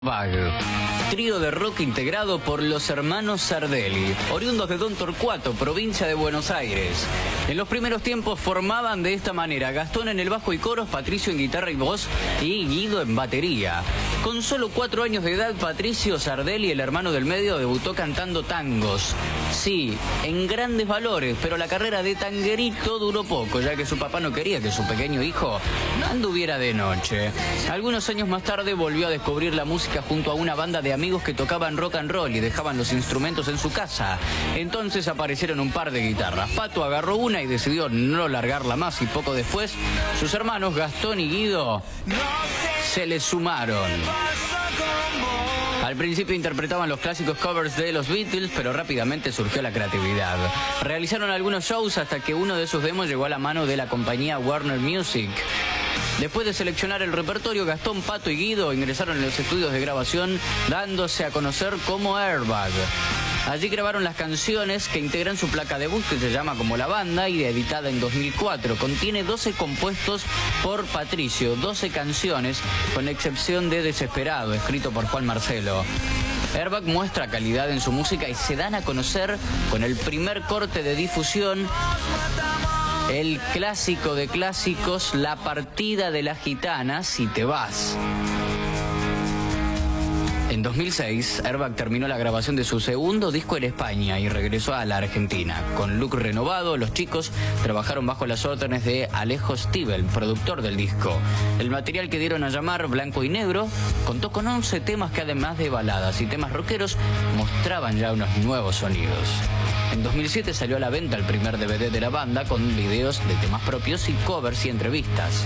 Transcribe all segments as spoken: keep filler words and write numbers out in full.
Airbag, trío de rock integrado por los hermanos Sardelli, oriundos de Don Torcuato, provincia de Buenos Aires. En los primeros tiempos formaban de esta manera: Gastón en el bajo y coros, Patricio en guitarra y voz y Guido en batería. Con solo cuatro años de edad, Patricio Sardelli, el hermano del medio, debutó cantando tangos. Sí, en grandes valores, pero la carrera de tanguerito duró poco, ya que su papá no quería que su pequeño hijo anduviera de noche. Algunos años más tarde volvió a descubrir la música junto a una banda de amigos que tocaban rock and roll y dejaban los instrumentos en su casa. Entonces aparecieron un par de guitarras. Pato agarró una y decidió no largarla más, y poco después sus hermanos Gastón y Guido se les sumaron. Al principio interpretaban los clásicos covers de los Beatles, pero rápidamente surgió la creatividad. Realizaron algunos shows hasta que uno de sus demos llegó a la mano de la compañía Warner Music. Después de seleccionar el repertorio, Gastón, Pato y Guido ingresaron en los estudios de grabación, dándose a conocer como Airbag. Allí grabaron las canciones que integran su placa debut, que se llama Como la Banda, y editada en dos mil cuatro. Contiene doce compuestos por Patricio, doce canciones, con excepción de Desesperado, escrito por Juan Marcelo. Airbag muestra calidad en su música y se dan a conocer con el primer corte de difusión, el clásico de clásicos, La Partida de la Gitana, Si te vas. En dos mil seis, Airbag terminó la grabación de su segundo disco en España y regresó a la Argentina. Con look renovado, los chicos trabajaron bajo las órdenes de Alejo Stivel, productor del disco. El material, que dieron a llamar Blanco y Negro, contó con once temas que, además de baladas y temas rockeros, mostraban ya unos nuevos sonidos. En dos mil siete salió a la venta el primer D V D de la banda, con videos de temas propios y covers y entrevistas.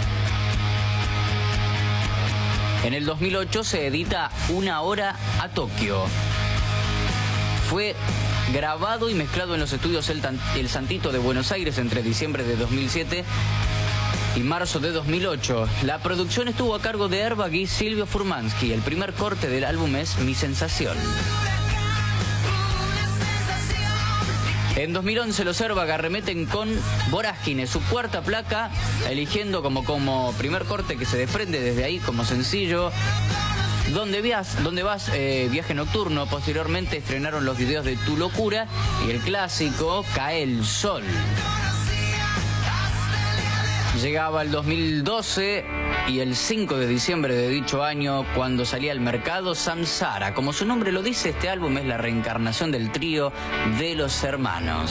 En el dos mil ocho se edita Una Hora a Tokio. Fue grabado y mezclado en los estudios El, El Santito de Buenos Aires entre diciembre de dos mil siete y marzo de dos mil ocho. La producción estuvo a cargo de Airbag y Silvio Furmansky. El primer corte del álbum es Mi Sensación. En dos mil once los Airbag arremeten con Vorágine, su cuarta placa, eligiendo como, como primer corte que se desprende desde ahí como sencillo Donde, vias, donde vas, eh, Viaje Nocturno. Posteriormente estrenaron los videos de Tu Locura y el clásico Cae el Sol. Llegaba el dos mil doce y el cinco de diciembre de dicho año, cuando salía al mercado Samsara. Como su nombre lo dice, este álbum es la reencarnación del trío de los hermanos.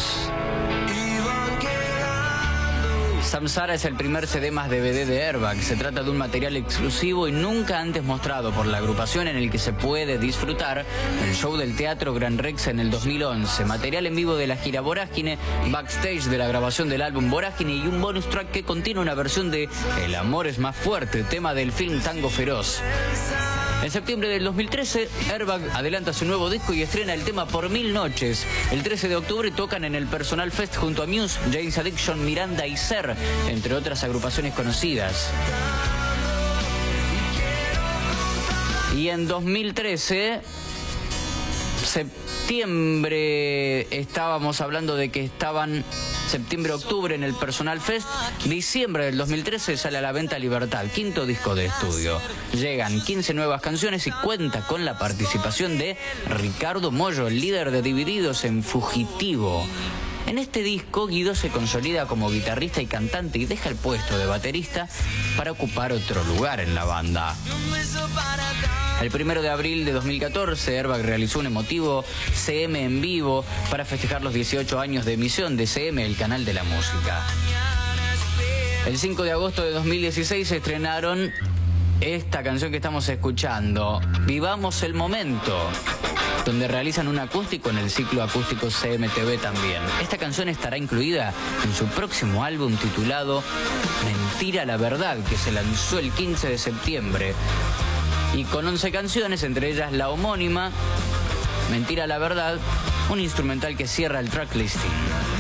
Samsara es el primer C D más D V D de Airbag. Se trata de un material exclusivo y nunca antes mostrado por la agrupación, en el que se puede disfrutar el show del Teatro Gran Rex en el dos mil once, material en vivo de la gira Vorágine, backstage de la grabación del álbum Vorágine y un bonus track que contiene una versión de El amor es más fuerte, tema del film Tango Feroz. En septiembre del dos mil trece, Airbag adelanta su nuevo disco y estrena el tema Por Mil Noches. El trece de octubre tocan en el Personal Fest junto a Muse, James Addiction, Miranda y Ser, entre otras agrupaciones conocidas. Y en dos mil trece, septiembre, estábamos hablando de que estaban septiembre-octubre en el Personal Fest. Diciembre del dos mil trece sale a la venta Libertad, quinto disco de estudio. Llegan quince nuevas canciones y cuenta con la participación de Ricardo Mollo, el líder de Divididos en Fugitivo. En este disco, Guido se consolida como guitarrista y cantante y deja el puesto de baterista para ocupar otro lugar en la banda. El primero de abril de dos mil catorce, Airbag realizó un emotivo C M en vivo para festejar los dieciocho años de emisión de C M, el canal de la música. El cinco de agosto de dos mil dieciséis se estrenaron esta canción que estamos escuchando, Vivamos el Momento, donde realizan un acústico en el ciclo acústico C M T V también. Esta canción estará incluida en su próximo álbum titulado Mentira la Verdad, que se lanzó el quince de septiembre. Y con once canciones, entre ellas la homónima Mentira la Verdad, un instrumental que cierra el track listing.